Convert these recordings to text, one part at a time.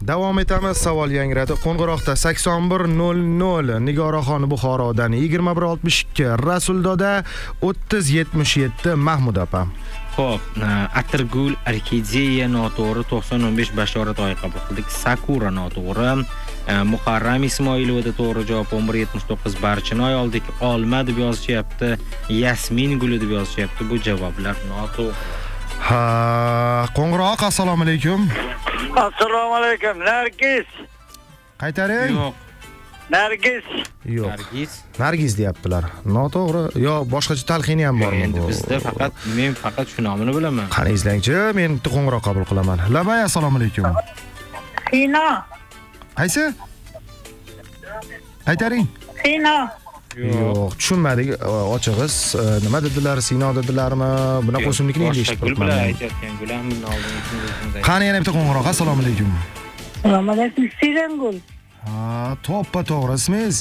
Davom etamiz. Savol yangradi. Qo'ng'iroqda 8100 Nigoraxon Buxorodan 2162 Rasuldoda 3077 Mahmud opa. Xo'p, Atirgul Orkideya noto'g'ri 9015 Bashorat oyi qabul qildik. Sakura noto'g'ri. Muharram Ismoilovda to'g'ri javob 1179 Barchinoy oldik. Olma deb yozishyapti. Yasmin guli deb yozishyapti. Bu javoblar noto'g'ri. Qo'ng'iroq, assalomu alaykum. Assalomu alaykum. Nargiz. Qaytaring. Yo'q. Yo'q. Nargiz deyaptilar. Noto'g'ri. Yo, boshqacha talqini ham bormi bu? Bizda men faqat shu nomini bilaman. Qani izlangchi, men qo'ng'iroq qabul qilaman. Labay, assalomu alaykum. Xina. Qaysi? Qaytaring. Xina. Yo'q, tushunmadik. Ochig'iz, nima dedilar? Sino dedilarmi? Bunaqa o'simlikni eshitib turibman. Gul bilan aytayotgan Gulamning oldin. Qani yana bitta qo'ng'iroq. Assalomu alaykum. Assalomu alaykum. Sirangul. To'ppa to'g'ri. Ismingiz?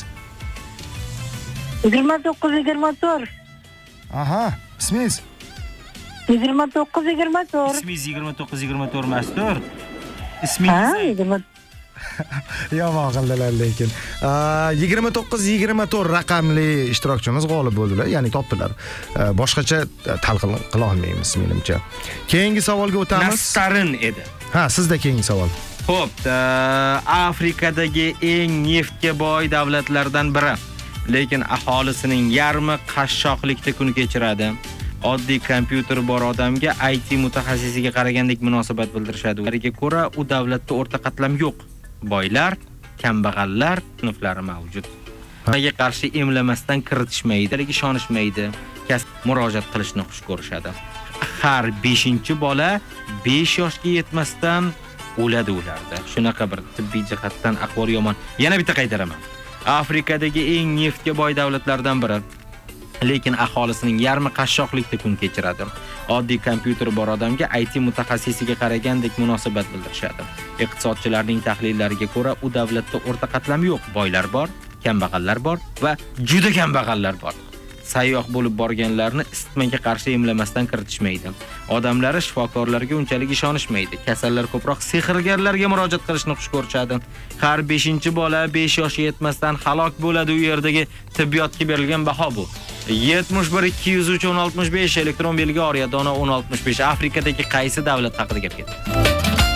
29-24. Aha, ismingiz? 29-24. Ismingiz 29-24 emasdir? Ismingiz? Yomon qildilar lekin. 29-24 raqamli ishtirokchimiz g'olib bo'ldilar, ya'ni topdilar. Boshqacha talqin qila olmaymiz menimcha. Keyingi savolga o'tamiz. Nastarin edi. Ha, sizda keyingi savol. Xo'p, Afrikadagi eng neftga boy davlatlardan biri, lekin aholisining yarmi qashshoqlikda kun kechiradi. Oddiy kompyuter bor odamga IT mutaxassisiga qaragandek munosabat bildirishadi. Ularga ko'ra, u davlatda o'rta qatlam yo'q. Boylar, kambag'allar sinflari mavjud. Ularga qarshi emlamasdan kiritishmaydi, ishonishmaydi. Kasb murojaat qilishni xush ko'rishadi. Har 5-bola 5 yoshga yetmasdan o'ladi ularda. Shunaqa bir tibbiy jihatdan ahvol yomon. Yana bitta qaytaraman. Afrikadagi eng neftga boy davlatlardan biri, lekin aholisining yarmi qashshoqlikda kun kechiradi. Oddiy kompyuter bor odamga IT mutaxassisiga qaragandek munosabat bildirishadi. Iqtisodchilarning tahlillariga ko'ra, u davlatda o'rta qatlam yo'q. Boylar bor, kambag'allar bor va juda kambag'allar bor. Sayyoh bo'lib borganlarni isitmaga qarshi emlamasdan kiritishmaydi. Odamlari shifokorlarga unchalik ishonishmaydi. Kasallar ko'proq sehrgarlarga murojaat qilishni xush ko'rishadi. Har 5-bola 5 yoshga yetmasdan halok bo'ladi. U yerdagi tibbiyotga berilgan baho bu. 71 203 1065 elektron belgi Oriyadona 1065. Afrikadagi qaysi davlat haqida gap ketdi?